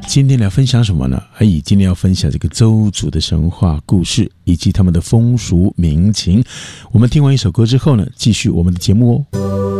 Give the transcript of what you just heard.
今天来分享什么呢？今天要分享这个邹族的神话故事以及他们的风俗民情。我们听完一首歌之后呢，继续我们的节目哦。